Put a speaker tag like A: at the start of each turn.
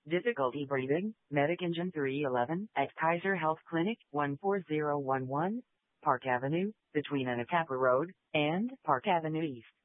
A: Difficulty breathing, Medic Engine 311 at Kaiser Health Clinic, 14011, Park Avenue, between Anacapa Road and Park Avenue East.